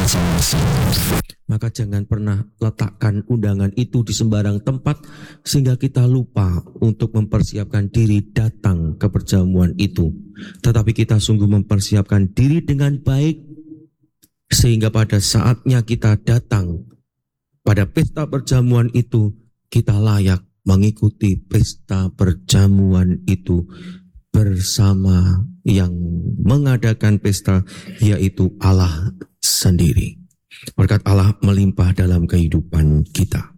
Maka jangan pernah letakkan undangan itu di sembarang tempat sehingga kita lupa untuk mempersiapkan diri datang ke perjamuan itu. Tetapi kita sungguh mempersiapkan diri dengan baik sehingga pada saatnya kita datang pada pesta perjamuan itu, kita layak mengikuti pesta perjamuan itu bersama yang mengadakan pesta, yaitu Allah sendiri. Berkat Allah melimpah dalam kehidupan kita.